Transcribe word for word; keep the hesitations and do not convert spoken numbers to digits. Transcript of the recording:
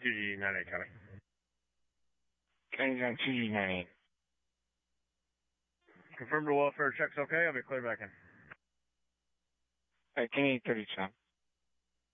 two G nine eight coming. County's on two G nine eight. Confirm the welfare check's okay. I'll be clear back in. Alright, ten eight thirty-seven.